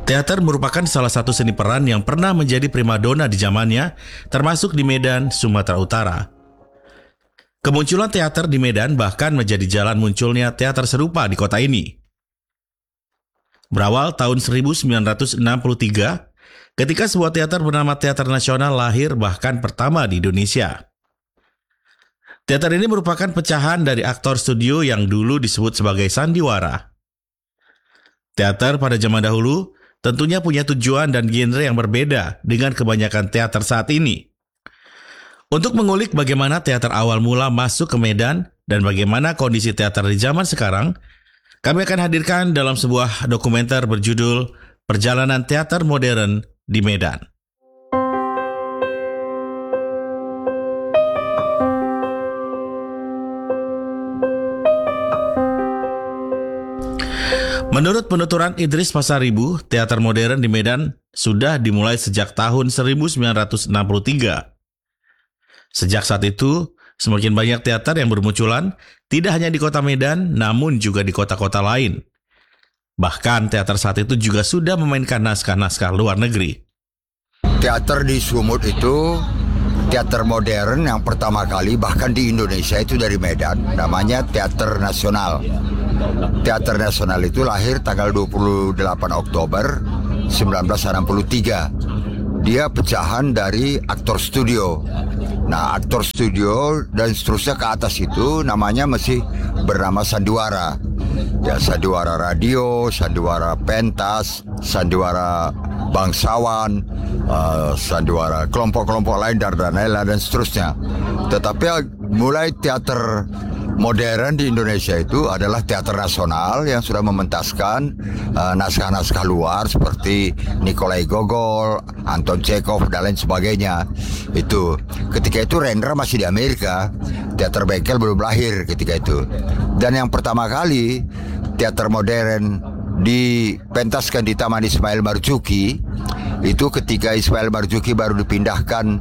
Teater merupakan salah satu seni peran yang pernah menjadi primadona di zamannya, termasuk di Medan, Sumatera Utara. Kemunculan teater di Medan bahkan menjadi jalan munculnya teater serupa di kota ini. Berawal tahun 1963, ketika sebuah teater bernama Teater Nasional lahir bahkan pertama di Indonesia. Teater ini merupakan pecahan dari aktor studio yang dulu disebut sebagai sandiwara. Teater pada zaman dahulu tentunya punya tujuan dan genre yang berbeda dengan kebanyakan teater saat ini. Untuk mengulik bagaimana teater awal mula masuk ke Medan dan bagaimana kondisi teater di zaman sekarang, kami akan hadirkan dalam sebuah dokumenter berjudul Perjalanan Teater Modern di Medan. Menurut penuturan Idris Pasaribu, teater modern di Medan sudah dimulai sejak tahun 1963. Sejak saat itu, semakin banyak teater yang bermunculan, tidak hanya di kota Medan, namun juga di kota-kota lain. Bahkan teater saat itu juga sudah memainkan naskah-naskah luar negeri. Teater di Sumut itu teater modern yang pertama kali bahkan di Indonesia itu dari Medan, namanya Teater Nasional. Teater Nasional itu lahir tanggal 28 Oktober 1963. Dia pecahan dari aktor studio. Nah, aktor studio dan seterusnya ke atas itu namanya masih bernama sandiwara. Ya, sandiwara radio, sandiwara pentas, sandiwara bangsawan, sandiwara kelompok-kelompok lain dan lain-lain dan seterusnya. Tetapi mulai teater modern di Indonesia itu adalah teater nasional yang sudah mementaskan naskah-naskah luar seperti Nikolai Gogol, Anton Chekhov dan lain sebagainya. Itu ketika itu Rendra masih di Amerika, teater bengkel belum lahir ketika itu. Dan yang pertama kali teater modern dipentaskan di Taman Ismail Marzuki itu ketika Ismail Marzuki baru dipindahkan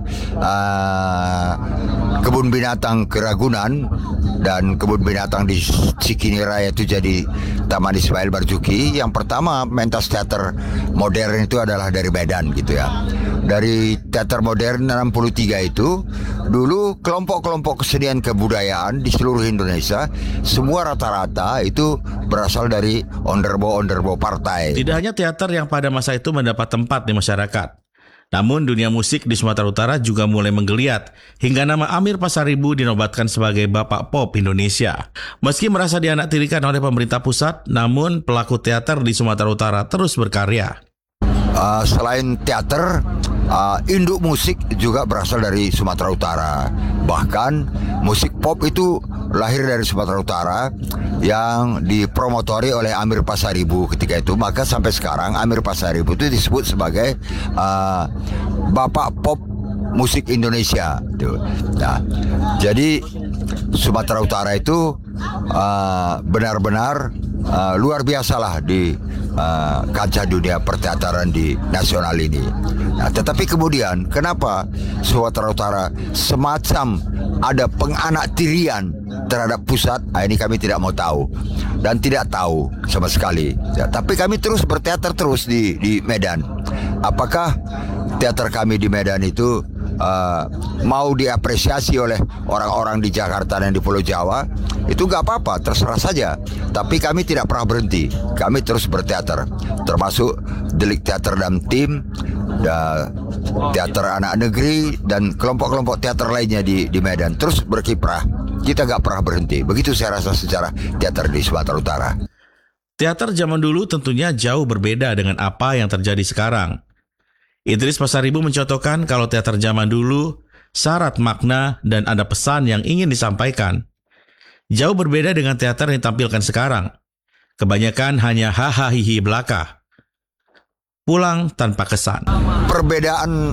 kebun binatang ke Ragunan dan kebun binatang di Cikini Raya itu jadi Taman Ismail Marzuki. Yang pertama mentas teater modern itu adalah dari Medan gitu ya. Dari teater modern 63 itu dulu kelompok-kelompok kesenian kebudayaan di seluruh Indonesia semua rata-rata itu berasal dari onderbo partai. Tidak hanya teater yang pada masa itu mendapat tempat di masyarakat, namun dunia musik di Sumatera Utara juga mulai menggeliat hingga nama Amir Pasaribu dinobatkan sebagai Bapak Pop Indonesia. Meski merasa dianaktirikan oleh pemerintah pusat, namun pelaku teater di Sumatera Utara terus berkarya. Selain teater, induk musik juga berasal dari Sumatera Utara. Bahkan musik pop itu lahir dari Sumatera Utara yang dipromotori oleh Amir Pasaribu ketika itu. Maka sampai sekarang Amir Pasaribu itu disebut sebagai Bapak Pop Musik Indonesia. Nah, jadi Sumatera Utara itu benar-benar luar biasalah di kancah dunia perteataran di nasional ini. Nah, tetapi kemudian kenapa Sumatera Utara semacam ada penganaktirian terhadap pusat? Nah, ini kami tidak mau tahu dan tidak tahu sama sekali. Ya, tapi kami terus berteater terus di Medan. Apakah teater kami di Medan itu mau diapresiasi oleh orang-orang di Jakarta dan di Pulau Jawa? Itu gak apa-apa, terserah saja. Tapi kami tidak pernah berhenti. Kami terus berteater, termasuk Delik Teater dan Tim, teater anak negeri dan kelompok-kelompok teater lainnya di Medan. Terus berkiprah. Kita gak pernah berhenti. Begitu saya rasa sejarah teater di Sumatera Utara. Teater zaman dulu tentunya jauh berbeda dengan apa yang terjadi sekarang. Idris Pasaribu mencontohkan kalau teater zaman dulu syarat makna dan ada pesan yang ingin disampaikan. Jauh berbeda dengan teater yang ditampilkan sekarang. Kebanyakan hanya hahaha belaka. Pulang tanpa kesan. Perbedaan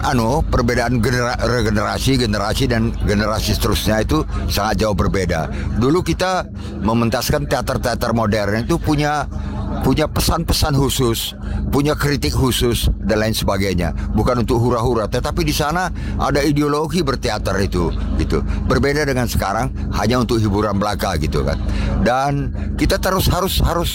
generasi dan generasi seterusnya itu sangat jauh berbeda. Dulu kita mementaskan teater-teater modern itu punya pesan-pesan khusus, punya kritik khusus dan lain sebagainya. Bukan untuk hura-hura, tetapi di sana ada ideologi berteater itu, gitu. Berbeda dengan sekarang hanya untuk hiburan belaka gitu kan. Dan kita terus harus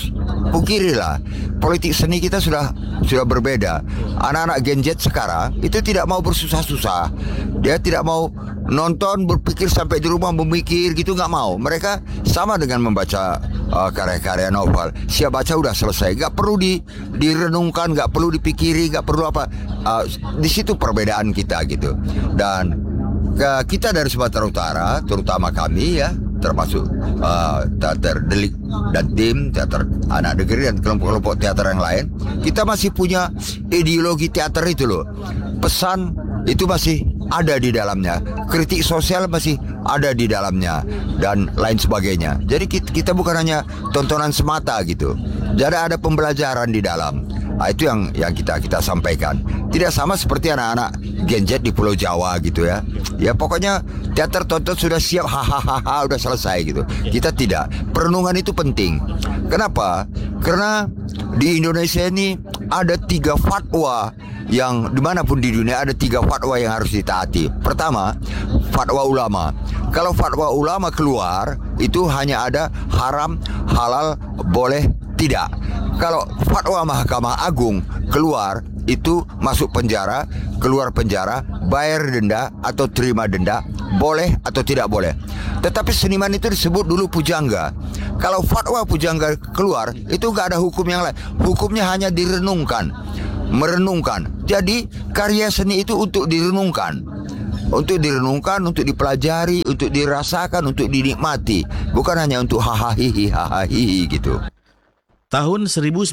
pungkirilah, politik seni kita sudah berbeda. Anak-anak Gen Z sekarang itu tidak mau bersusah-susah. Dia tidak mau nonton, berpikir sampai di rumah memikir gitu, nggak mau. Mereka sama dengan membaca karya-karya novel. Siap baca udah selesai, nggak perlu direnungkan, nggak perlu dipikiri, nggak perlu apa. Di situ perbedaan kita gitu. Dan kita dari Sumatera Utara, terutama kami ya, termasuk teater Delik dan tim teater anak negeri dan kelompok-kelompok teater yang lain, kita masih punya ideologi teater itu loh. Pesan itu masih ada di dalamnya, kritik sosial masih ada di dalamnya, dan lain sebagainya. Jadi kita bukan hanya tontonan semata gitu, jadi ada pembelajaran di dalam. Itu yang kita sampaikan. Tidak sama seperti anak-anak Gen Z di Pulau Jawa gitu ya. Ya pokoknya teater tonton sudah siap, hahaha, udah selesai gitu. Kita tidak. Perenungan itu penting. Kenapa? Karena di Indonesia ini ada 3 fatwa yang dimanapun di dunia ada 3 fatwa yang harus ditaati. Pertama, fatwa ulama. Kalau fatwa ulama keluar, itu hanya ada haram, halal, boleh, tidak. Kalau fatwa Mahkamah Agung keluar, itu masuk penjara, keluar penjara, bayar denda atau terima denda, boleh atau tidak boleh. Tetapi seniman itu disebut dulu pujangga. Kalau fatwa pujangga keluar, itu nggak ada hukum yang lain. Hukumnya hanya direnungkan, merenungkan. Jadi karya seni itu untuk direnungkan, untuk dipelajari, untuk dirasakan, untuk dinikmati, bukan hanya untuk hahaha gitu. Tahun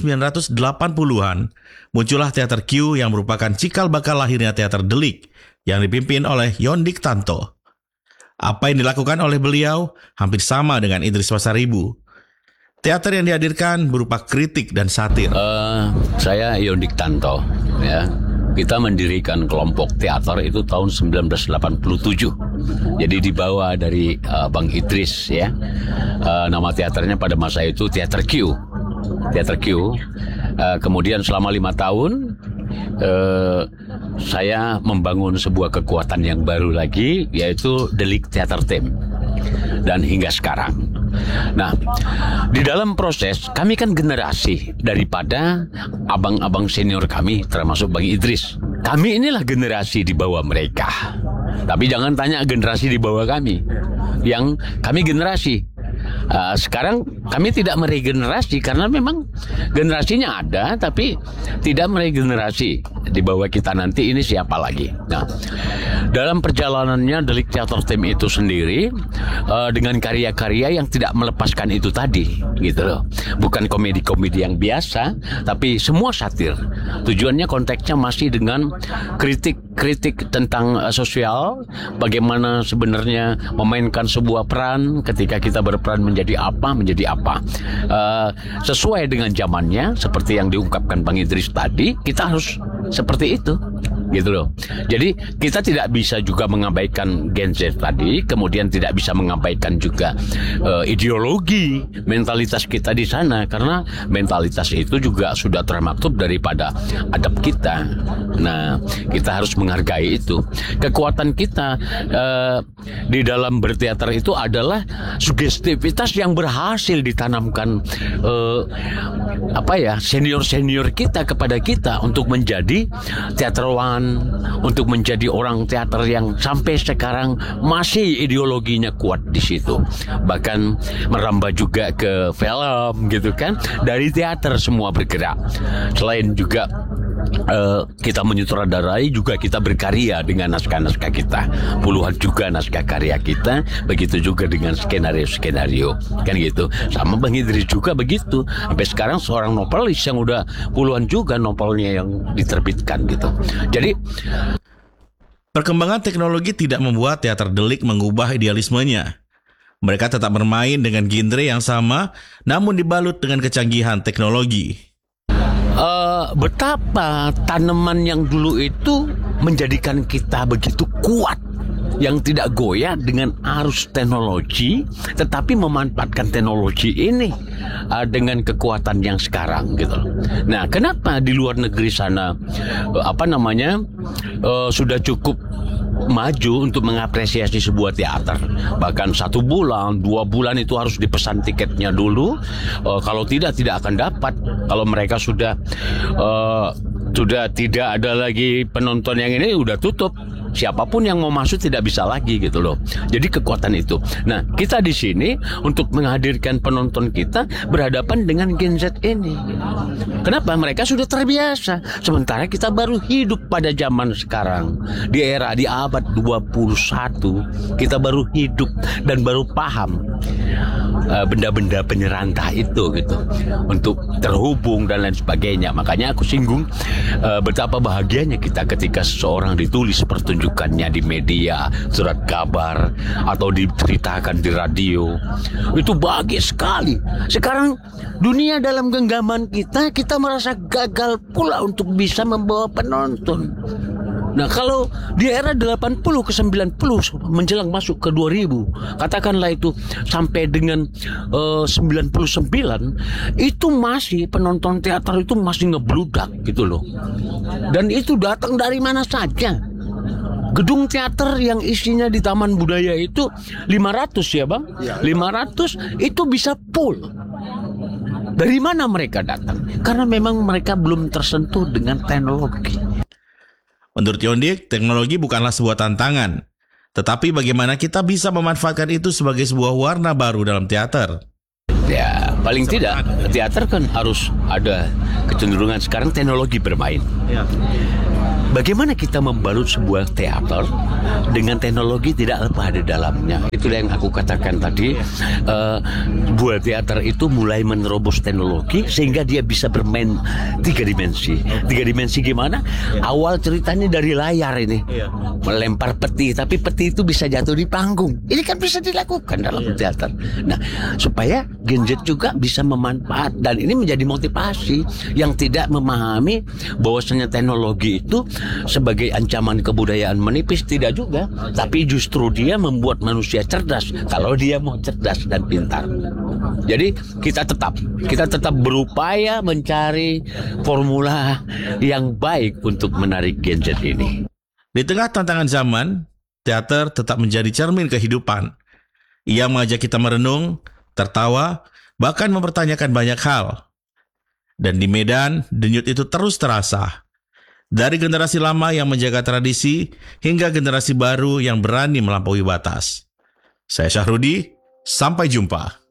1980-an, muncullah teater Q yang merupakan cikal bakal lahirnya teater Delik yang dipimpin oleh Yondik Tanto. Apa yang dilakukan oleh beliau hampir sama dengan Idris Pasaribu. Teater yang dihadirkan berupa kritik dan satir. Saya Yondik Tanto, ya. Kita mendirikan kelompok teater itu tahun 1987. Jadi dibawa dari Bang Idris, ya. Nama teaternya pada masa itu Teater Q. Teater Q. Kemudian selama 5 tahun saya membangun sebuah kekuatan yang baru lagi, yaitu Delik Theater Team. Dan hingga sekarang. Nah, di dalam proses kami kan generasi daripada abang-abang senior kami, termasuk Bang Idris. Kami inilah generasi di bawah mereka. Tapi jangan tanya generasi di bawah kami. Yang kami generasi. Sekarang kami tidak meregenerasi karena memang generasinya ada, tapi tidak meregenerasi. Di bawah kita nanti ini siapa lagi? Nah, dalam perjalanannya Delik Theater Team itu sendiri dengan karya-karya yang tidak melepaskan itu tadi, gitu loh. Bukan komedi-komedi yang biasa, tapi semua satir. Tujuannya konteksnya masih dengan kritik tentang sosial, bagaimana sebenarnya memainkan sebuah peran ketika kita berperan menjadi apa. Sesuai dengan zamannya, seperti yang diungkapkan Bang Idris tadi, kita harus seperti itu, gitu loh. Jadi kita tidak bisa juga mengabaikan Gen Z tadi, kemudian tidak bisa mengabaikan juga ideologi, mentalitas kita di sana, karena mentalitas itu juga sudah termaktub daripada adab kita. Nah, kita harus menghargai itu. Kekuatan kita di dalam berteater itu adalah sugestivitas yang berhasil ditanamkan senior kita kepada kita untuk menjadi teaterwan, untuk menjadi orang teater yang sampai sekarang masih ideologinya kuat di situ. Bahkan merambah juga ke film gitu kan. Dari teater semua bergerak. Selain juga kita menyutradarai, juga kita berkarya dengan naskah-naskah kita. Puluhan juga naskah karya kita, begitu juga dengan skenario-skenario, kan gitu. Sama Bang Idris juga begitu. Sampai sekarang seorang novelis yang udah puluhan juga novelnya yang diterbitkan gitu. Jadi perkembangan teknologi tidak membuat teater Delik mengubah idealismenya. Mereka tetap bermain dengan genre yang sama, namun dibalut dengan kecanggihan teknologi. Betapa tanaman yang dulu itu menjadikan kita begitu kuat, yang tidak goyah dengan arus teknologi, tetapi memanfaatkan teknologi ini dengan kekuatan yang sekarang gitu. Nah, kenapa di luar negeri sana sudah cukup maju untuk mengapresiasi sebuah teater. Bahkan 1 bulan, 2 bulan itu harus dipesan tiketnya dulu. Kalau tidak akan dapat. Kalau mereka sudah tidak ada lagi penonton yang ini, udah tutup. Siapapun yang mau masuk tidak bisa lagi gitu loh. Jadi kekuatan itu. Nah, kita di sini untuk menghadirkan penonton kita berhadapan dengan Gen Z ini. Kenapa? Mereka sudah terbiasa. Sementara kita baru hidup pada zaman sekarang. Di abad 21, kita baru hidup dan baru paham benda-benda penyerantah itu gitu. Untuk terhubung dan lain sebagainya. Makanya aku singgung betapa bahagianya kita ketika seseorang ditulis pertunjukannya di media, surat kabar, atau diceritakan di radio. Itu bahagia sekali. Sekarang dunia dalam genggaman kita merasa gagal pula untuk bisa membawa penonton. Nah, kalau di era 80 ke 90 menjelang masuk ke 2000, katakanlah itu sampai dengan 99, itu masih penonton teater itu masih ngebludak gitu loh. Dan itu datang dari mana saja. Gedung teater yang isinya di Taman Budaya itu 500 ya Bang? 500 itu bisa full. Dari mana mereka datang? Karena memang mereka belum tersentuh dengan teknologi. Menurut Yondik, teknologi bukanlah sebuah tantangan, tetapi bagaimana kita bisa memanfaatkan itu sebagai sebuah warna baru dalam teater. Ya, paling tidak teater kan harus ada kecenderungan sekarang teknologi bermain. Bagaimana kita membalut sebuah teater dengan teknologi tidak lepas di dalamnya? Itulah yang aku katakan tadi. Buah teater itu mulai menerobos teknologi sehingga dia bisa bermain 3 dimensi. 3 dimensi gimana? Awal ceritanya dari layar ini, melempar peti, tapi peti itu bisa jatuh di panggung. Ini kan bisa dilakukan dalam teater. Nah, supaya Gen Z juga bisa memanfaat, dan ini menjadi motivasi yang tidak memahami bahwasanya teknologi itu sebagai ancaman kebudayaan menipis, tidak juga, tapi justru dia membuat manusia cerdas kalau dia mau cerdas dan pintar. Jadi kita tetap berupaya mencari formula yang baik untuk menarik Gen Z ini. Di tengah tantangan zaman, teater tetap menjadi cermin kehidupan. Ia mengajak kita merenung, tertawa, bahkan mempertanyakan banyak hal. Dan di Medan, denyut itu terus terasa. Dari generasi lama yang menjaga tradisi, hingga generasi baru yang berani melampaui batas. Saya Syahrudi, sampai jumpa.